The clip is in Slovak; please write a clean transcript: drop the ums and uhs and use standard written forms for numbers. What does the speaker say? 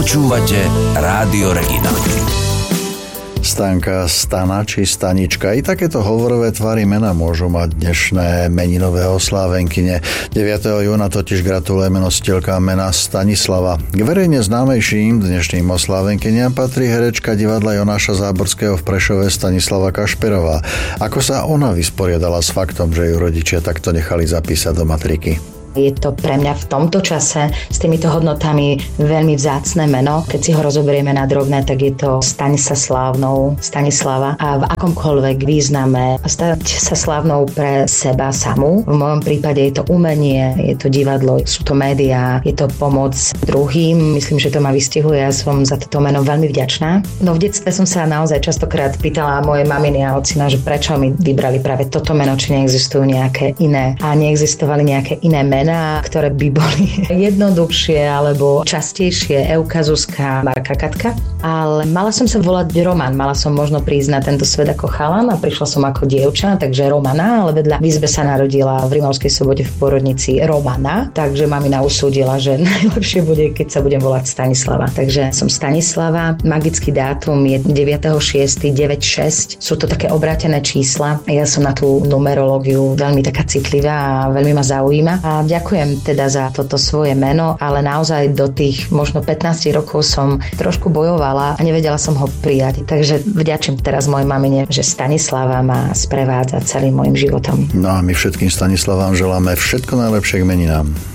Počúvate Rádio Regina. Stanka, Stana či Stanička. I takéto hovorové tvary mena môžu mať dnešné meninové oslávenkyne. 9. júna totiž gratulujeme nositeľkám mena Stanislava. K verejne známejším dnešným oslávenkyniam patrí herečka divadla Jonáša Záborského v Prešove Stanislava Kašperová. Ako sa ona vysporiadala s faktom, že ju rodičia takto nechali zapísať do matriky? Je to pre mňa v tomto čase s týmito hodnotami veľmi vzácne meno. Keď si ho rozoberieme na drobné, tak je to staň sa slávnou, Stanislava, a v akomkoľvek význame stať sa slávnou pre seba samú. V mojom prípade je to umenie, je to divadlo, sú to médiá, je to pomoc druhým. Myslím, že to ma vystihuje a som za toto meno veľmi vďačná. No v detstve som sa naozaj častokrát pýtala mojej maminy a ocina, že prečo mi vybrali práve toto meno, či neexistujú nejaké iné a neexistovali nejaké iné mená, ktoré by boli jednoduchšie alebo častejšie. Euka, Zuzka, Marka, Katka. Ale mala som sa volať Roman. Mala som možno prísť na tento svet ako chalan a prišla som ako dievča, takže Romana, ale vedľa v izbe sa narodila v Rimavskej Sobote v pôrodnici Romana, takže mamina usúdila, že najlepšie bude, keď sa budem volať Stanislava. Takže som Stanislava. Magický dátum je 9.6.96. Sú to také obrátené čísla. Ja som na tú numerológiu veľmi taká citlivá a veľmi ma zaujíma. A ďakujem teda za toto svoje meno, ale naozaj do tých možno 15 rokov som trošku bojovala a nevedela som ho prijať. Takže vďačím teraz mojej mamine, že Stanislava ma sprevádza celým môjim životom. No a my všetkým Stanislavám želáme všetko najlepšie k meninám.